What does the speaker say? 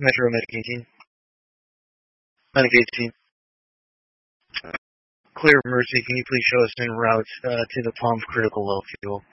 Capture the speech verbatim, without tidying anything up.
Metro Medic eighteen. Medic eighteen. Clear Mercy, can you please show us en route uh, to the Palm critical low fuel?